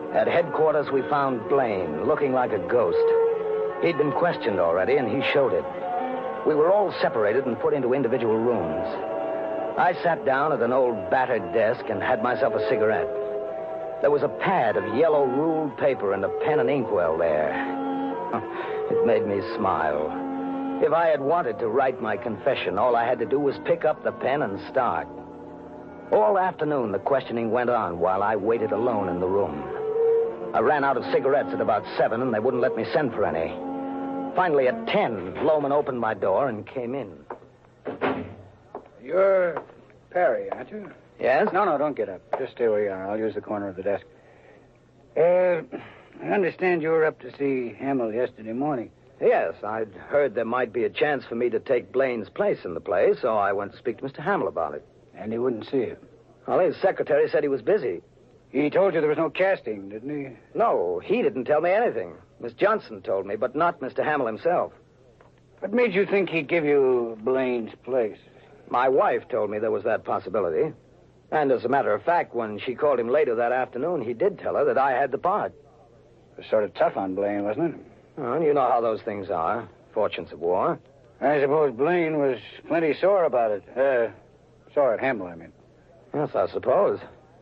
At headquarters, we found Blaine, looking like a ghost. He'd been questioned already, and he showed it. We were all separated and put into individual rooms. I sat down at an old battered desk and had myself a cigarette. There was a pad of yellow ruled paper and a pen and inkwell there. It made me smile. If I had wanted to write my confession, all I had to do was pick up the pen and start. All afternoon, the questioning went on while I waited alone in the room. I ran out of cigarettes at about 7, and they wouldn't let me send for any. Finally, at 10, Lohman opened my door and came in. You're Perry, aren't you? Yes? No, don't get up. Just stay where you are. I'll use the corner of the desk. I understand you were up to see Hamill yesterday morning. Yes, I'd heard there might be a chance for me to take Blaine's place in the play, so I went to speak to Mr. Hamill about it. And he wouldn't see you? Well, his secretary said he was busy. He told you there was no casting, didn't he? No, he didn't tell me anything. Miss Johnson told me, but not Mr. Hamill himself. What made you think he'd give you Blaine's place? My wife told me there was that possibility. And as a matter of fact, when she called him later that afternoon, he did tell her that I had the part. It was sort of tough on Blaine, wasn't it? Well, you know how those things are. Fortunes of war. I suppose Blaine was plenty sore about it. Sore at Hamill, I mean. Yes, I suppose.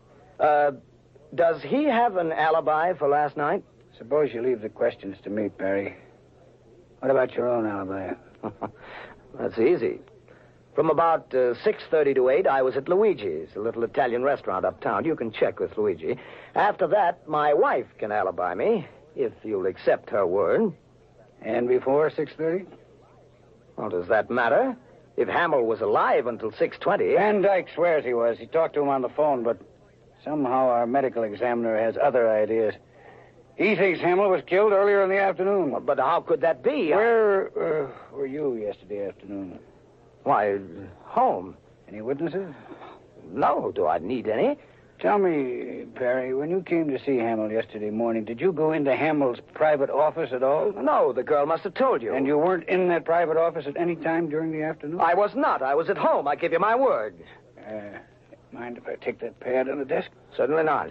Does he have an alibi for last night? Suppose you leave the questions to me, Perry. What about your own alibi? That's easy. From about 6:30 to 8, I was at Luigi's, a little Italian restaurant uptown. You can check with Luigi. After that, my wife can alibi me, if you'll accept her word. And before 6:30? Well, does that matter? If Hamill was alive until 6:20... Van Dyke swears he was. He talked to him on the phone, but somehow our medical examiner has other ideas. He thinks Hamill was killed earlier in the afternoon. Well, but how could that be? Where were you yesterday afternoon? Why, home. Any witnesses? No, do I need any? Tell me, Perry, when you came to see Hamill yesterday morning, did you go into Hamill's private office at all? No, the girl must have told you. And you weren't in that private office at any time during the afternoon? I was not. I was at home. I give you my word. Mind if I take that pad on the desk? Certainly not.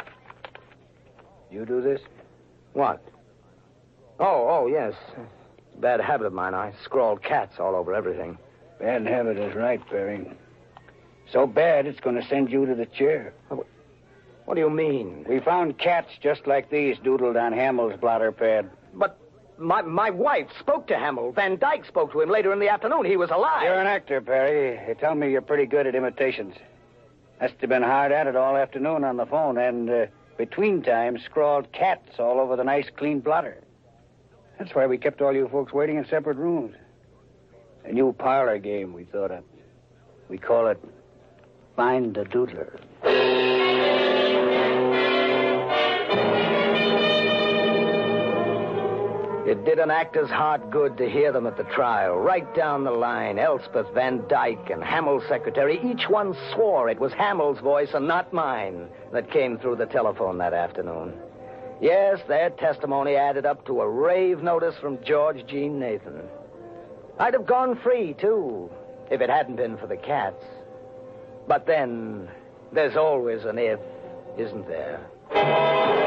You do this? What? Oh, yes. Bad habit of mine. I scrawl cats all over everything. Bad habit is right, Perry. So bad, it's going to send you to the chair. What do you mean? We found cats just like these doodled on Hamill's blotter pad. But my wife spoke to Hamill. Van Dyke spoke to him later in the afternoon. He was alive. You're an actor, Perry. They tell me you're pretty good at imitations. Must have been hard at it all afternoon on the phone, and between times scrawled cats all over the nice, clean blotter. That's why we kept all you folks waiting in separate rooms. A new parlor game we thought of. We call it Find the Doodler. It did an actor's heart good to hear them at the trial. Right down the line, Elspeth, Van Dyke, and Hamill's secretary, each one swore it was Hamill's voice and not mine that came through the telephone that afternoon. Yes, their testimony added up to a rave notice from George Jean Nathan. I'd have gone free, too, if it hadn't been for the cats. But then, there's always an if, isn't there?